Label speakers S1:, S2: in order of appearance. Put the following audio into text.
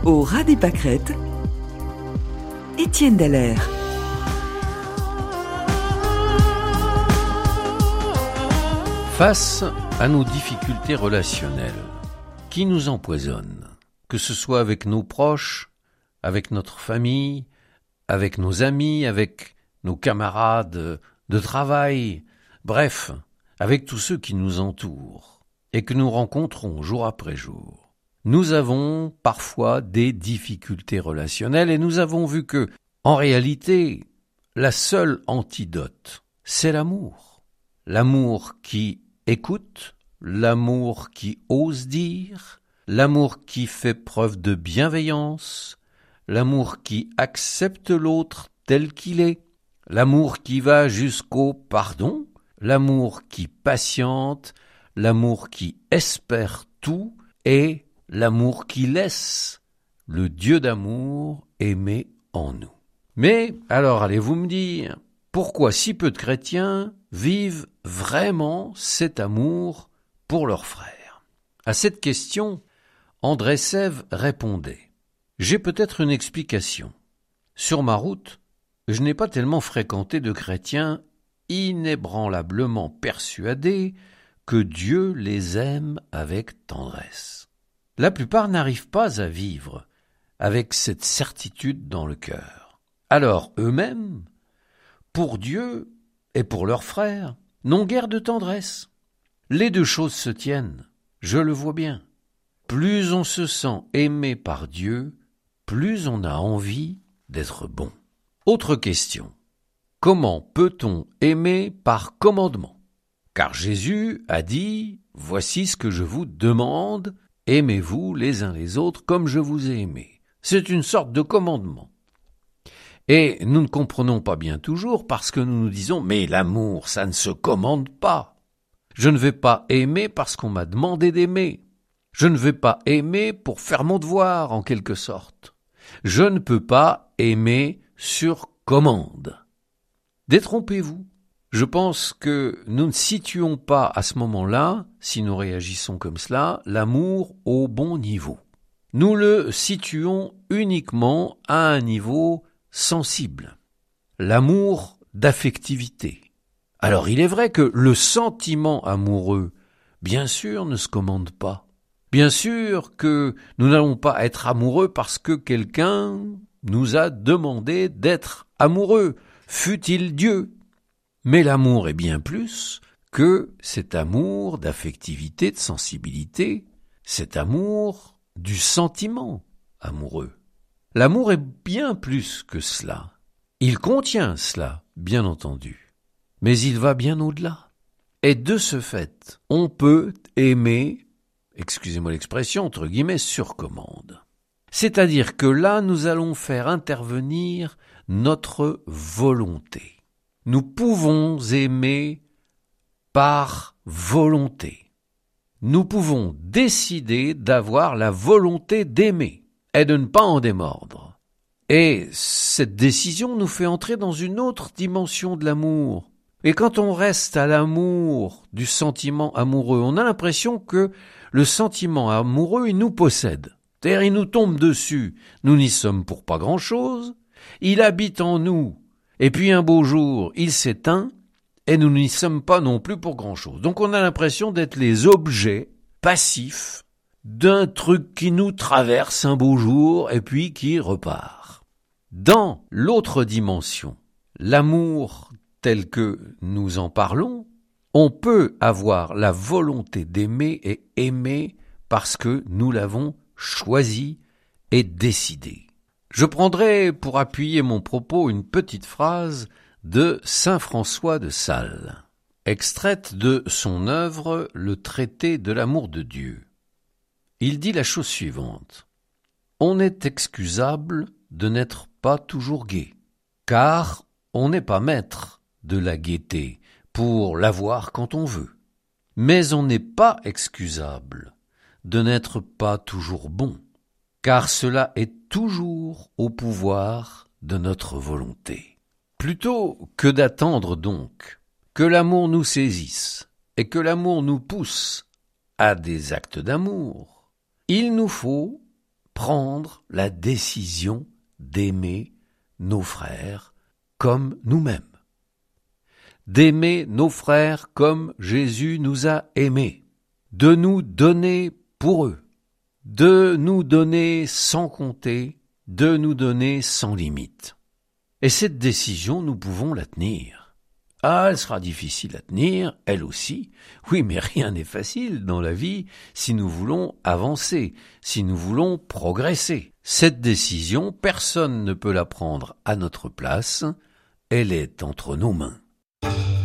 S1: Au ras des pâquerettes, Étienne Dallaire.
S2: Face à nos difficultés relationnelles qui nous empoisonnent, que ce soit avec nos proches, avec notre famille, avec nos amis, avec nos camarades de travail, bref, avec tous ceux qui nous entourent et que nous rencontrons jour après jour. Nous avons parfois des difficultés relationnelles et nous avons vu que, en réalité, la seule antidote, c'est l'amour. L'amour qui écoute, l'amour qui ose dire, l'amour qui fait preuve de bienveillance, l'amour qui accepte l'autre tel qu'il est, l'amour qui va jusqu'au pardon, l'amour qui patiente, l'amour qui espère tout et l'amour qui laisse le Dieu d'amour aimer en nous. Mais alors allez-vous me dire, pourquoi si peu de chrétiens vivent vraiment cet amour pour leurs frères? À cette question, André Sève répondait: j'ai peut-être une explication. Sur ma route, je n'ai pas tellement fréquenté de chrétiens inébranlablement persuadés que Dieu les aime avec tendresse. La plupart n'arrivent pas à vivre avec cette certitude dans le cœur. Alors eux-mêmes, pour Dieu et pour leurs frères, n'ont guère de tendresse. Les deux choses se tiennent, je le vois bien. Plus on se sent aimé par Dieu, plus on a envie d'être bon. Autre question. Comment peut-on aimer par commandement? Car Jésus a dit « Voici ce que je vous demande, aimez-vous les uns les autres comme je vous ai aimé. » C'est une sorte de commandement. Et nous ne comprenons pas bien toujours parce que nous nous disons « Mais l'amour, ça ne se commande pas. Je ne vais pas aimer parce qu'on m'a demandé d'aimer. Je ne vais pas aimer pour faire mon devoir, en quelque sorte. Je ne peux pas aimer sur commande. » Détrompez-vous. Je pense que nous ne situons pas à ce moment-là, si nous réagissons comme cela, l'amour au bon niveau. Nous le situons uniquement à un niveau sensible. L'amour d'affectivité. Alors il est vrai que le sentiment amoureux, bien sûr, ne se commande pas. Bien sûr que nous n'allons pas être amoureux parce que quelqu'un nous a demandé d'être amoureux, fût-il Dieu. Mais l'amour est bien plus que cet amour d'affectivité, de sensibilité, cet amour du sentiment amoureux. L'amour est bien plus que cela. Il contient cela, bien entendu, mais il va bien au-delà. Et de ce fait, on peut aimer, excusez-moi l'expression, entre guillemets, sur commande. C'est-à-dire que là, nous allons faire intervenir notre volonté. Nous pouvons aimer par volonté. Nous pouvons décider d'avoir la volonté d'aimer et de ne pas en démordre. Et cette décision nous fait entrer dans une autre dimension de l'amour. Et quand on reste à l'amour du sentiment amoureux, on a l'impression que le sentiment amoureux, il nous possède. C'est-à-dire, il nous tombe dessus. Nous n'y sommes pour pas grand-chose. Il habite en nous. Et puis un beau jour, il s'éteint, et nous n'y sommes pas non plus pour grand-chose. Donc on a l'impression d'être les objets passifs d'un truc qui nous traverse un beau jour, et puis qui repart. Dans l'autre dimension, l'amour tel que nous en parlons, on peut avoir la volonté d'aimer et aimer parce que nous l'avons choisi et décidé. Je prendrai pour appuyer mon propos une petite phrase de saint François de Sales, extraite de son œuvre Le traité de l'amour de Dieu. Il dit la chose suivante: on est excusable de n'être pas toujours gai, car on n'est pas maître de la gaieté pour l'avoir quand on veut. Mais on n'est pas excusable de n'être pas toujours bon, car cela est toujours au pouvoir de notre volonté. Plutôt que d'attendre donc que l'amour nous saisisse et que l'amour nous pousse à des actes d'amour, il nous faut prendre la décision d'aimer nos frères comme nous-mêmes. D'aimer nos frères comme Jésus nous a aimés, de nous donner pour eux, de nous donner sans compter, de nous donner sans limite. Et cette décision, nous pouvons la tenir. Ah, elle sera difficile à tenir, elle aussi. Oui, mais rien n'est facile dans la vie si nous voulons avancer, si nous voulons progresser. Cette décision, personne ne peut la prendre à notre place, elle est entre nos mains.